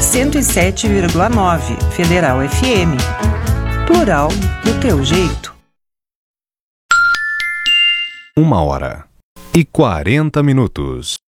107,9 Federal FM. Plural do teu jeito. 1h40.